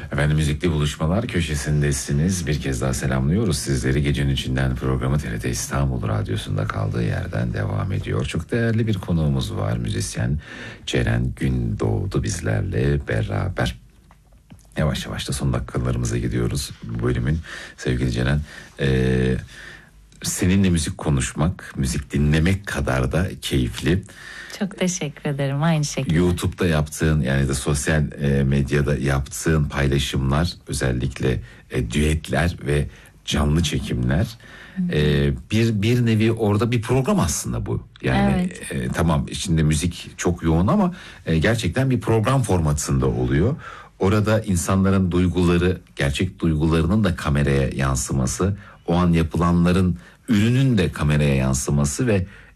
Efendim, müzikli buluşmalar köşesindesiniz. Bir kez daha selamlıyoruz sizleri. Gecenin içinden programı TRT İstanbul Radyosu'nda kaldığı yerden devam ediyor. Çok değerli bir konuğumuz var. Müzisyen Ceren Gündoğdu bizlerle beraber. Yavaş yavaş da son dakikalarımıza gidiyoruz bu bölümün. Sevgili Ceren, seninle müzik konuşmak, müzik dinlemek kadar da keyifli. Çok teşekkür ederim, aynı şekilde. YouTube'da yaptığın, yani de sosyal medyada yaptığın paylaşımlar, özellikle düetler ve canlı çekimler, bir nevi orada bir program aslında bu. Yani evet. Tamam, içinde müzik çok yoğun ama gerçekten bir program formatında oluyor. Orada insanların duyguları, gerçek duygularının da kameraya yansıması, o an yapılanların ürünün de kameraya yansıması ve